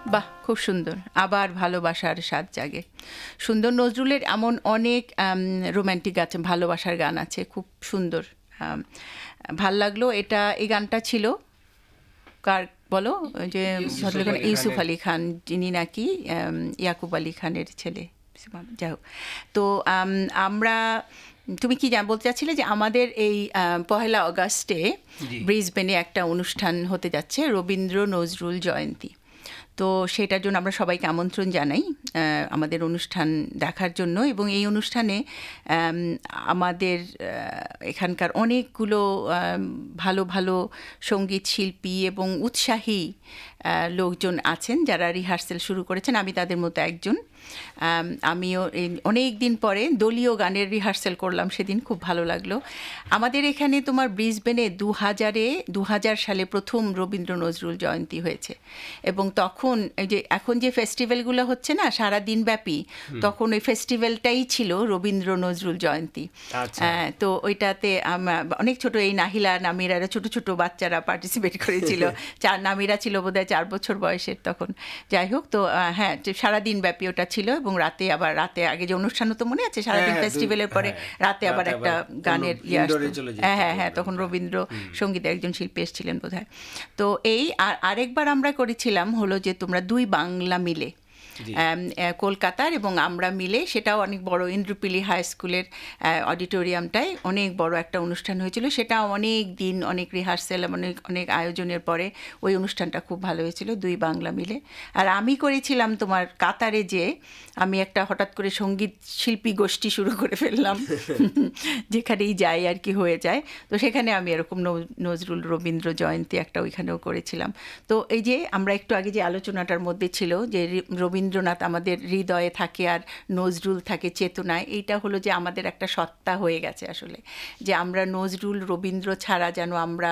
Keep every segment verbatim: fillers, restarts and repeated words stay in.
বাহ, খুব সুন্দর। আবার ভালোবাসার স্বাদ জাগে। সুন্দর। নজরুলের এমন অনেক রোম্যান্টিক আছে, ভালোবাসার গান আছে, খুব সুন্দর। ভাল লাগলো। এটা এই গানটা ছিল কার বলো? যে ভদ্রলোক ইউসুফ আলী খান, যিনি নাকি ইয়াকুব আলী খানের ছেলে। যাই হোক, তো আমরা, তুমি কি বলতে চাচ্ছিলে যে আমাদের এই পহেলা অগাস্টে ব্রিসবেনে একটা অনুষ্ঠান হতে যাচ্ছে, রবীন্দ্র নজরুল জয়ন্তী। তো সেটার জন্য আমরা সবাইকে আমন্ত্রণ জানাই আমাদের অনুষ্ঠান দেখার জন্য। এবং এই অনুষ্ঠানে আমাদের এখানকার অনেকগুলো ভালো ভালো সঙ্গীত শিল্পী এবং উৎসাহী লোকজন আছেন যারা রিহার্সেল শুরু করেছেন। আমি তাদের মতো একজন। আমিও অনেক দিন পরে দলীয় গানের রিহার্সেল করলাম সেদিন, খুব ভালো লাগলো। আমাদের এখানে তোমার ব্রিসবেনে দু হাজারে দু হাজার সালে প্রথম রবীন্দ্র নজরুল জয়ন্তী হয়েছে। এবং তখন এই যে এখন যে ফেস্টিভ্যালগুলো হচ্ছে না সারা দিন ব্যাপী, তখন ওই ফেস্টিভ্যালটাই ছিল রবীন্দ্র নজরুল জয়ন্তী। তো ওইটাতে অনেক ছোট, এই নাহিলা নামিরা ছোট ছোট বাচ্চারা পার্টিসিপেট করেছিল। চার নামিরা ছিল বোধহয় চার বছর বয়সের তখন। যাই হোক, তো হ্যাঁ, সারাদিন ব্যাপী ওটা ছিল। এবং রাতে আবার, রাতে আগে যে অনুষ্ঠান হতো মনে আছে, সারাদিন ফেস্টিভ্যালের পরে রাতে আবার একটা গানের ইয়ে আসতো। হ্যাঁ হ্যাঁ হ্যাঁ তখন রবীন্দ্র সঙ্গীতের একজন শিল্পী এসেছিলেন বোধহয়। তো এই আর আরেকবার আমরা করেছিলাম হলো যে তোমরা দুই বাংলা মিলে, কলকাতার এবং আমরা মিলে, সেটাও অনেক বড়, ইন্দ্রপিলি হাই স্কুলের অডিটোরিয়ামটায় অনেক বড় একটা অনুষ্ঠান হয়েছিল। সেটা অনেক দিন, অনেক রিহার্সেল, অনেক অনেক আয়োজনের পরে ওই অনুষ্ঠানটা খুব ভালো হয়েছিল, দুই বাংলা মিলে। আর আমি করেছিলাম তোমার কাতারে, যে আমি একটা হঠাৎ করে সঙ্গীত শিল্পী গোষ্ঠী শুরু করে ফেললাম, যেখানেই যাই আর কি হয়ে যায়। তো সেখানে আমি এরকম নজরুল রবীন্দ্র জয়ন্তী একটা ওইখানেও করেছিলাম। তো এই যে আমরা একটু আগে যে আলোচনাটার মধ্যে ছিল যে রবীন্দ্র রবীন্দ্রনাথ আমাদের হৃদয়ে থাকে আর নজরুল থাকে চেতনায়, এইটা হলো যে আমাদের একটা সত্তা হয়ে গেছে আসলে, যে আমরা নজরুল রবীন্দ্র ছাড়া যেন আমরা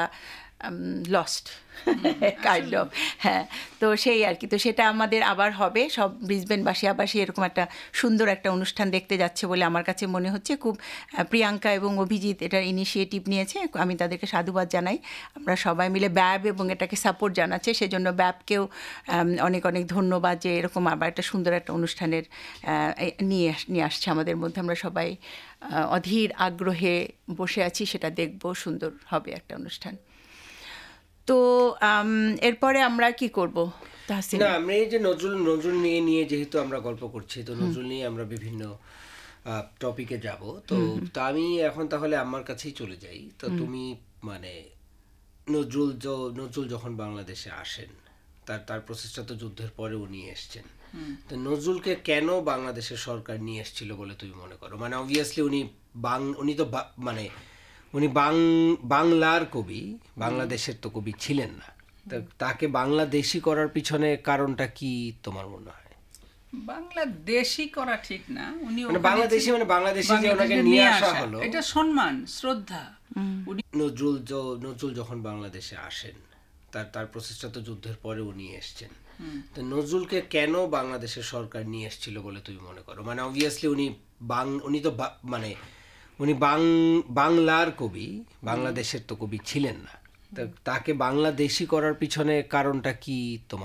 লস্ট কাইন্ড অফ। হ্যাঁ, তো সেই আর কি। তো সেটা আমাদের আবার হবে, সব ব্রিসবেনবাসী আবাসী এরকম একটা সুন্দর একটা অনুষ্ঠান দেখতে যাচ্ছে বলে আমার কাছে মনে হচ্ছে। খুব প্রিয়াঙ্কা এবং অভিজিৎ এটার ইনিশিয়েটিভ নিয়েছে, আমি তাদেরকে সাধুবাদ জানাই। আমরা সবাই মিলে ব্যাব এবং এটাকে সাপোর্ট জানাচ্ছে, সেজন্য ব্যাবকেও অনেক অনেক ধন্যবাদ যে এরকম আবার একটা সুন্দর একটা অনুষ্ঠানের নিয়ে নিয়ে আসছে আমাদের মধ্যে। আমরা সবাই অধীর আগ্রহে বসে আছি, সেটা দেখব, সুন্দর হবে একটা অনুষ্ঠান। তো এরপরে আমরা কি করব? না, আমরা এই যে নজরুল নজরুল নিয়ে নিয়ে যেহেতু আমরা গল্প করছি, তো নজরুল নিয়ে আমরা বিভিন্ন টপিকে যাব। তো তা আমি এখন তাহলে আমার কাছেই চলে যাই। তো তুমি মানে নজরুল নজরুল যখন বাংলাদেশে আসেন, তার তার প্রসেসটা তো যুদ্ধের পরে উনি এসছেন। তো নজরুলকে কেন বাংলাদেশের সরকার নিয়ে এসেছিল বলে তুমি মনে করো? মানে অবভিয়াসলি উনি বাং উনি তো মানে উনি বাংলার কবি, বাংলাদেশের তো কবি ছিলেন না। তাকে বাংলাদেশি করার পিছনে কারণটা কি তোমার মনে হয়? বাংলাদেশি করা ঠিক না, উনি বাংলাদেশি মানে বাংলাদেশি যে ওনাকে নিয়ে আসা হলো, এটা সম্মান শ্রদ্ধা। নজরুল নজরুল যখন বাংলাদেশে আসেন, তার তার প্রসেসটা তো যুদ্ধের পরে উনি এসছেন। তো নজরুলকে কেন বাংলাদেশের সরকার নিয়ে এসেছিল বলে তুমি মনে করো? মানে অবভিয়াসলি উনি বাং উনি তো মানে উনি বাংলার কবি, বাংলাদেশের তো কবি ছিলেন না। তাকে বাংলাদেশি করার পিছনে কারণটা কি তোমার